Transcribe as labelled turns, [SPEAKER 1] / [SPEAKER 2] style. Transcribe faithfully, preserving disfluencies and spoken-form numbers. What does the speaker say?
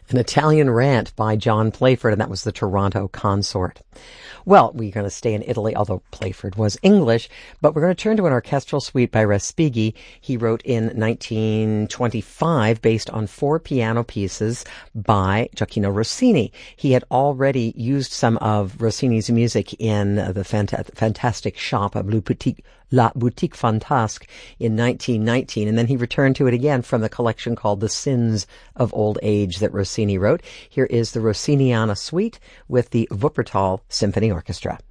[SPEAKER 1] An Italian Rant by John Playford, and that was the Toronto Consort. Well, we're going to stay in Italy, although Playford was English, but we're going to turn to an orchestral suite by Respighi. He wrote in nineteen twenty-five, based on four piano pieces by Gioacchino Rossini. He had already used some of Rossini's music in the fant- fantastic shop of Le Boutique, La Boutique Fantasque in nineteen nineteen, and then he returned to it again from the collection called The Sins of Old Age that Rossini wrote. Here is the Rossiniana Suite with the Wuppertal Symphony Orchestra.